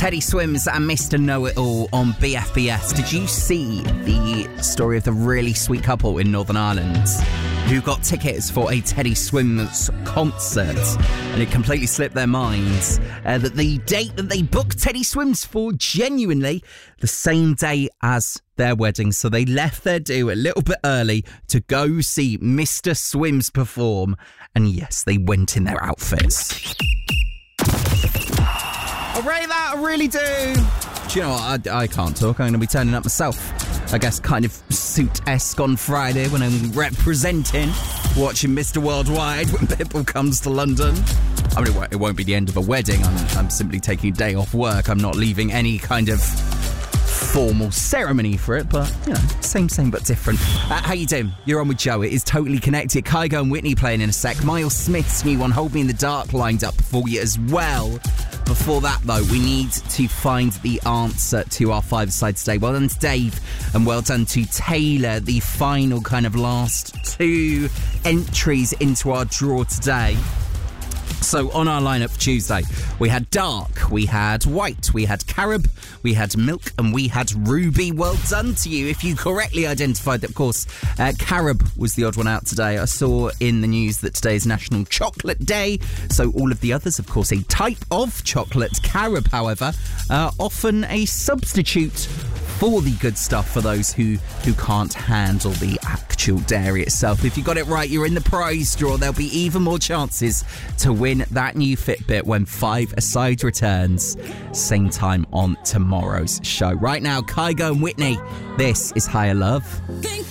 Teddy Swims and Mr. Know-It-All on BFBS. Did you see the story of the really sweet couple in Northern Ireland who got tickets for a Teddy Swims concert, and it completely slipped their minds that the date that they booked Teddy Swims for, genuinely the same day as their wedding, so they left their do a little bit early to go see Mr. Swims perform, and yes, they went in their outfits. I rate that, I really do. Do you know what, I can't talk, I'm going to be turning up myself. I guess kind of suit-esque on Friday when I'm representing, watching Mr. Worldwide when Pitbull comes to London. I mean, it won't be the end of a wedding, I'm simply taking a day off work, I'm not leaving any kind of formal ceremony for it, but, you know, same but different. How you doing? You're on with Joe. It is Totally Connected. Kygo and Whitney playing in a sec. Miles Smith's new one, Hold Me in the Dark, lined up for you as well. Before that, though, we need to find the answer to our five-a-side today. Well done to Dave and well done to Taylor, the final kind of last two entries into our draw today. So on our lineup for Tuesday, we had Dark, we had White, we had Carob, we had Milk, and we had Ruby. Well done to you if you correctly identified that, of course, Carob was the odd one out today. I saw in the news that today is National Chocolate Day, so all of the others, of course, a type of chocolate. Carob, however, often a substitute for the good stuff for those who can't handle the actual dairy itself. If you got it right, you're in the prize draw. There'll be even more chances to win that new Fitbit when Five-A-Side returns, same time on tomorrow's show. Right now, Kygo and Whitney, this is Higher Love. Think